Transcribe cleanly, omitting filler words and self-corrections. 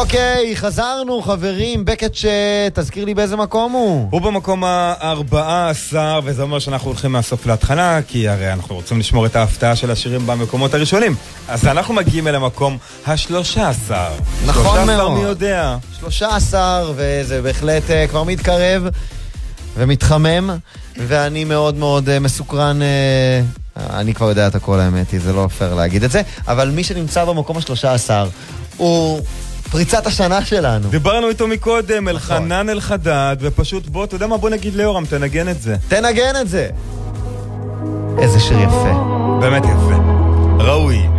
אוקיי, חזרנו חברים, בקט תזכיר לי באיזה מקום הוא? הוא במקום ה-14, וזה אומר שאנחנו הולכים מהסוף להתחלה, כי הרי אנחנו רוצים לשמור את ההפתעה של השירים במקומות הראשונים. אז אנחנו מגיעים אל המקום ה-13. נכון מאוד. 13 מי יודע? 13, וזה בהחלט כבר מתקרב ומתחמם, ואני מאוד מאוד מסוקרן, אני כבר יודע את הכל האמת, זה לא פייר להגיד את זה, אבל מי שנמצא במקום ה-13 הוא פריצת השנה שלנו. דיברנו איתו מקודם, אלחנן אלחדד, ופשוט בוא, אתה יודע מה, בוא נגיד ליאורם, תנגן את זה. תנגן את זה. איזה שיר יפה. באמת יפה. ראוי.